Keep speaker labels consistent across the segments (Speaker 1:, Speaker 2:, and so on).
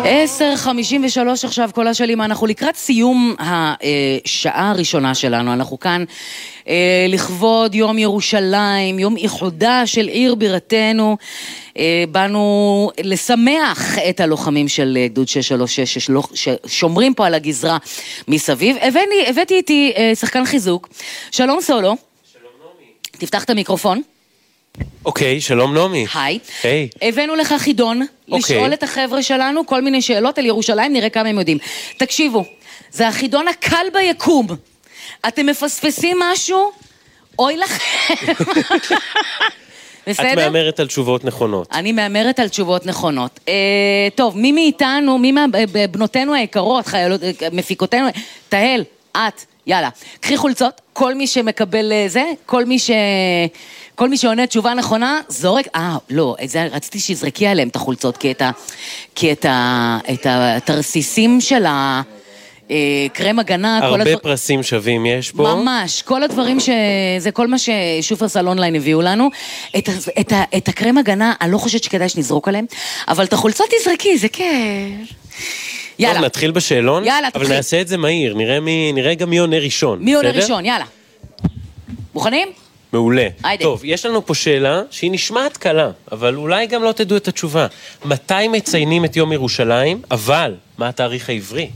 Speaker 1: 10:53 עכשיו, כל השלים. אנחנו לקראת סיום השעה הראשונה שלנו. אנחנו כאן לכבוד יום ירושלים, יום איחודה של עיר בירתנו. באנו לשמח את הלוחמים של גדוד 636 ששומרים פה על הגזרה מסביב. הבאתי איתי שחקן חיזוק. שלום סולו.
Speaker 2: שלום נעמי.
Speaker 1: תפתח את המיקרופון.
Speaker 2: אוקיי, שלום נעמי.
Speaker 1: היי.
Speaker 2: היי.
Speaker 1: הבאנו לך חידון, לשאול את החבר'ה שלנו כל מיני שאלות על ירושלים, נראה כמה הם יודעים. תקשיבו, זה החידון הקל ביקום. אתם מפספסים משהו? אוי לכם. בסדר?
Speaker 2: את מאמרת על תשובות נכונות.
Speaker 1: אני מאמרת על תשובות נכונות. טוב, מי מאיתנו, מי מבנותינו היקרות, חיילות, מפיקותינו, תהל, את, יאללה. קחי חולצות, כל מי שמקבל זה, כל מי שעונה תשובה נכונה, זורק, לא, רציתי שיזרקי עליהם את החולצות, כי את התרסיסים של קרם הגנה,
Speaker 2: הרבה פרסים שווים יש פה.
Speaker 1: ממש, כל הדברים זה כל מה ששופרסל אונליין הביאו לנו. את הקרם הגנה, אני לא חושבת שכדאי שנזרוק עליהם, אבל את החולצות תזרקי, זה כיף. יאללה.
Speaker 2: טוב, נתחיל בשאלון,
Speaker 1: יאללה,
Speaker 2: אבל נעשה את זה מהיר, נראה גם מי עונה ראשון.
Speaker 1: מי עונה ראשון, יאללה. מוכנים?
Speaker 2: מעולה.
Speaker 1: היידה.
Speaker 2: טוב, יש לנו פה שאלה שהיא נשמעת קלה, אבל אולי גם לא תדעו את התשובה. מתי מציינים את יום ירושלים, אבל מה התאריך העברי?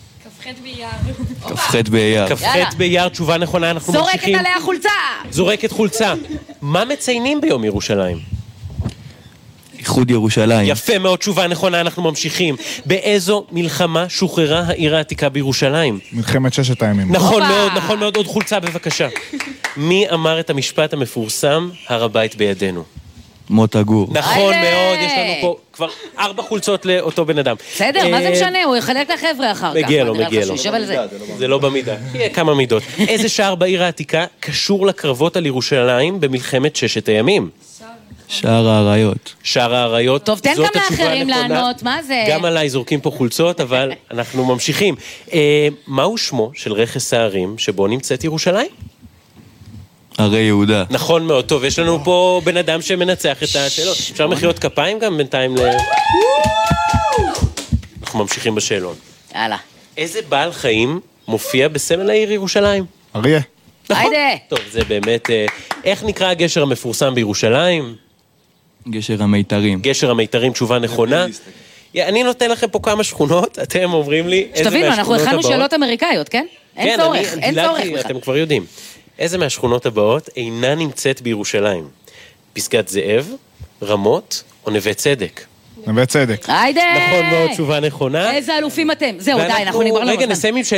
Speaker 3: כ"ח באייר.
Speaker 2: כ"ח באייר, תשובה נכונה, אנחנו ממשיכים.
Speaker 1: זורקת עליה חולצה.
Speaker 2: זורקת חולצה. מה מציינים ביום ירושלים?
Speaker 3: איחוד ירושלים.
Speaker 2: יפה מאוד, תשובה נכונה, אנחנו ממשיכים. באיזו מלחמה שוחררה העיר העתיקה בירושלים?
Speaker 4: מלחמת ששת הימים.
Speaker 2: נכון מאוד, נכון מאוד. עוד חולצה בבקשה. מי אמר את המשפט המפורסם, הר הבית בידינו?
Speaker 3: מוטה גור.
Speaker 2: נכון מאוד, יש לנו פה כבר 4 חולצות לאותו בן אדם.
Speaker 1: בסדר, מה זה משנה? הוא יחלק לחבר'ה אחר כך.
Speaker 2: מגיע לו. זה לא במידה. יהיה כמה מידות. איזה שער בעיר העתיקה קשור לקרבות על ירושלים במלחמת ששת הימים?
Speaker 3: שער האריות.
Speaker 2: שער האריות.
Speaker 1: טוב, תן גם לאחרים לענות, מה זה?
Speaker 2: גם עליי זורקים פה חולצות, אבל אנחנו ממשיכים. מהו שמו של רכס ההרים שבו נמצאת ירושלים?
Speaker 3: הרי יהודה.
Speaker 2: נכון מאוד, טוב, יש לנו פה בן אדם שמנצח את השאלות. אפשר מחיאות כפיים גם בינתיים אנחנו ממשיכים בשאלון.
Speaker 1: יאללה.
Speaker 2: איזה בעל חיים מופיע בסמל העיר ירושלים?
Speaker 4: אריה.
Speaker 2: נכון?
Speaker 1: היידה.
Speaker 2: טוב, זה באמת... איך נקרא הגשר המפורסם בירושלים?
Speaker 3: גשר המיתרים.
Speaker 2: גשר המיתרים, תשובה נכונה. אני נותן לכם פה כמה שכונות, אתם אומרים לי איזה מהשכונות הבאות.
Speaker 1: שתבינו, אנחנו הכנו שאלות אמריקאיות, כן? אין צורך, אין צורך.
Speaker 2: אתם כבר יודעים. איזה מהשכונות הבאות אינה נמצאת בירושלים? פסגת זאב, רמות או נווה צדק?
Speaker 4: נווה צדק.
Speaker 1: היידה.
Speaker 2: נכון מאוד, תשובה נכונה.
Speaker 1: איזה אלופים אתם. זהו, די, אנחנו נגמר לנו.
Speaker 2: רגע, נסיים עם